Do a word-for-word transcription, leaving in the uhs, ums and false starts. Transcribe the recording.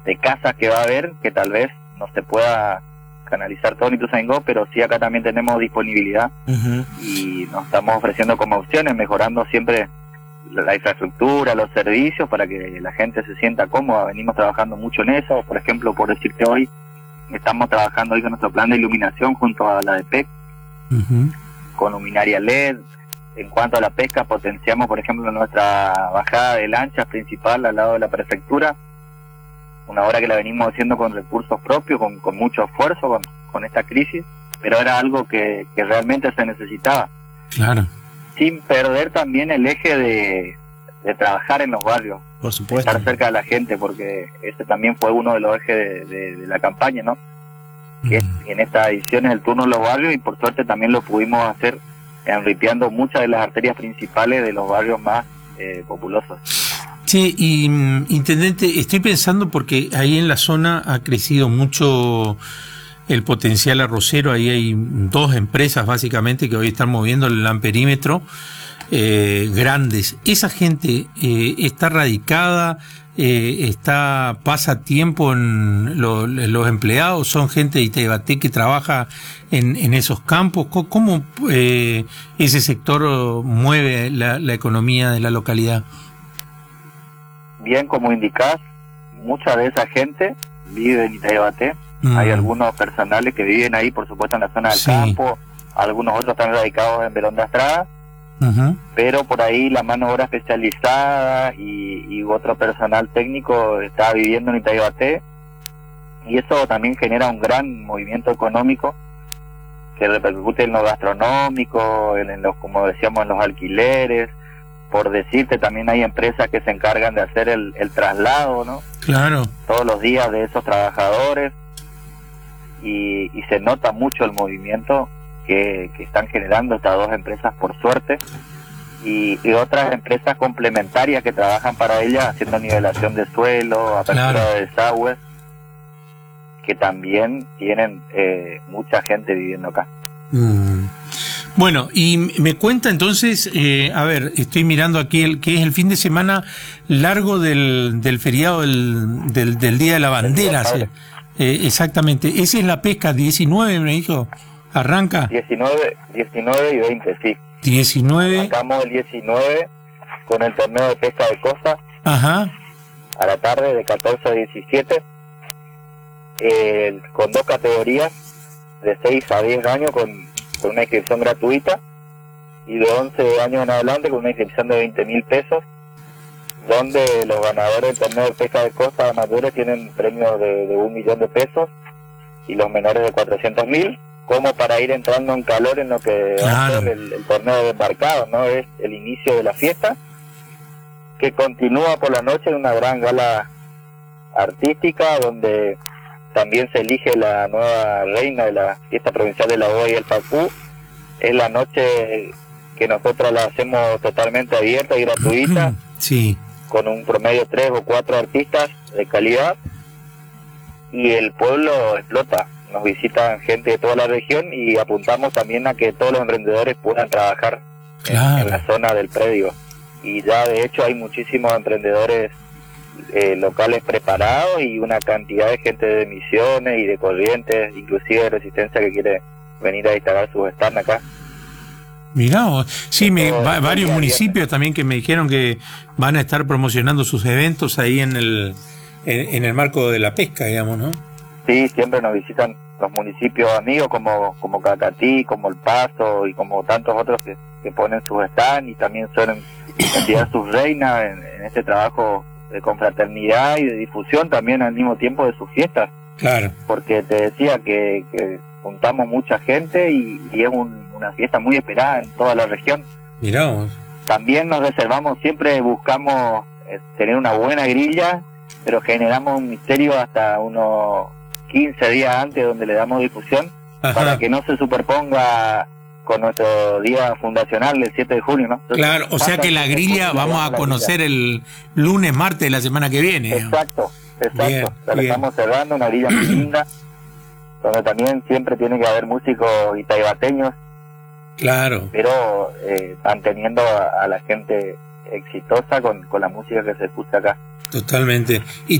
de casas que va a haber, que tal vez no se pueda canalizar todo en Ituzaingó, pero sí acá también tenemos disponibilidad uh-huh. y nos estamos ofreciendo como opciones, mejorando siempre la, la infraestructura, los servicios, para que la gente se sienta cómoda. Venimos trabajando mucho en eso. Por ejemplo, por decirte hoy, estamos trabajando hoy con nuestro plan de iluminación junto a la de P E C, uh-huh. con luminaria L E D. En cuanto a la pesca, potenciamos, por ejemplo, nuestra bajada de lanchas principal al lado de la prefectura, una obra que la venimos haciendo con recursos propios, con, con mucho esfuerzo, con, con esta crisis, pero era algo que, que realmente se necesitaba. Claro. Sin perder también el eje de, de trabajar en los barrios. Por supuesto. Estar cerca de la gente, porque ese también fue uno de los ejes de, de, de la campaña, ¿no? Mm. Que es, en esta edición es el turno en los barrios, y por suerte también lo pudimos hacer enriqueando muchas de las arterias principales de los barrios más eh, populosos. Sí, y intendente, estoy pensando porque ahí en la zona ha crecido mucho el potencial arrocero. Ahí hay dos empresas básicamente que hoy están moviendo el amperímetro, eh, grandes. ¿Esa gente eh, está radicada, eh, está pasa tiempo en lo, los empleados? ¿Son gente de Itaibate que trabaja en, en esos campos? ¿Cómo, cómo eh, ese sector mueve la, la economía de la localidad? Bien, como indicás, mucha de esa gente vive en Itaibate. Mm. Hay algunos personales que viven ahí, por supuesto, en la zona del sí. campo. Algunos otros están radicados en Verón de Astrada. Uh-huh. Pero por ahí la mano de obra especializada y, y otro personal técnico está viviendo en Itaibate. Y eso también genera un gran movimiento económico que repercute en lo gastronómico, en, en los, como decíamos, en los alquileres. Por decirte, también hay empresas que se encargan de hacer el, el traslado, ¿no? Claro. Todos los días de esos trabajadores, y, y se nota mucho el movimiento que, que están generando estas dos empresas, por suerte, y, y otras empresas complementarias que trabajan para ellas, haciendo nivelación de suelo, apertura claro. de desagües, que también tienen eh, mucha gente viviendo acá. Mm. Bueno, y me cuenta entonces, eh, a ver, estoy mirando aquí el que es el fin de semana largo del, del feriado del, del, del Día de la Bandera. ¿Sí? Eh, exactamente. Esa es la pesca, diecinueve me dijo, arranca. diecinueve, diecinueve y veinte, sí. diecinueve. Arrancamos el diecinueve con el torneo de pesca de costa. Ajá. A la tarde de catorce a diecisiete. Eh, con dos categorías, de seis a diez años, con... con una inscripción gratuita, y de once años en adelante con una inscripción de veinte mil pesos, donde los ganadores del torneo de pesca de costa mayores tienen premios de, de un millón de pesos y los menores de cuatrocientos mil, como para ir entrando en calor en lo que claro. va a ser el, el torneo de embarcado, ¿no? Es el inicio de la fiesta, que continúa por la noche en una gran gala artística, donde también se elige la nueva reina de la fiesta provincial de la O E y el Facú. Es la noche que nosotros la hacemos totalmente abierta y gratuita, sí. con un promedio de tres o cuatro artistas de calidad, y el pueblo explota. Nos visitan gente de toda la región, y apuntamos también a que todos los emprendedores puedan trabajar claro. en, en la zona del predio. Y ya de hecho hay muchísimos emprendedores Eh, locales preparados, y una cantidad de gente de Misiones y de Corrientes, inclusive de Resistencia, que quiere venir a instalar su stand acá. Mirá, sí, me, va, varios municipios también que me dijeron que van a estar promocionando sus eventos ahí en el en, en el marco de la pesca, digamos, ¿no? Sí, siempre nos visitan los municipios amigos como como Cacatí, como El Paso y como tantos otros que, que ponen sus stands, y también suelen enviar sus reinas en, en este trabajo de confraternidad y de difusión también al mismo tiempo de sus fiestas. Claro. Porque te decía que, que juntamos mucha gente, y, y es un, una fiesta muy esperada en toda la región. Miramos. También nos reservamos, siempre buscamos eh, tener una buena grilla, pero generamos un misterio hasta unos quince días antes, donde le damos difusión. Ajá. Para que no se superponga con nuestro día fundacional el siete de junio, ¿no? Entonces, claro, o sea que la grilla vamos a conocer el lunes, martes de la semana que viene. Exacto, exacto. Bien, la bien. Estamos cerrando, una grilla muy linda, donde también siempre tiene que haber músicos itaibateños. Claro. Pero eh, manteniendo a, a la gente exitosa con, con la música que se escucha acá. Totalmente. Y